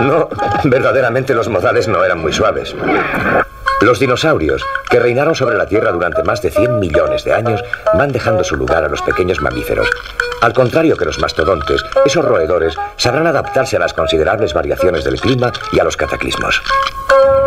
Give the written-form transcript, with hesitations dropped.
No, verdaderamente los modales no eran muy suaves. Los dinosaurios, que reinaron sobre la Tierra durante más de 100 millones de años, van dejando su lugar a los pequeños mamíferos. Al contrario que los mastodontes, esos roedores sabrán adaptarse a las considerables variaciones del clima y a los cataclismos.